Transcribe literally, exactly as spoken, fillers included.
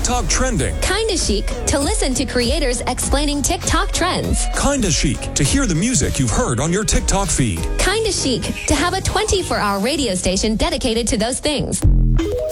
TikTok trending. Kinda Chic to listen to creators explaining TikTok trends. Kinda Chic to hear the music you've heard on your TikTok feed. Kinda Chic to have a twenty-four hour radio station dedicated to those things.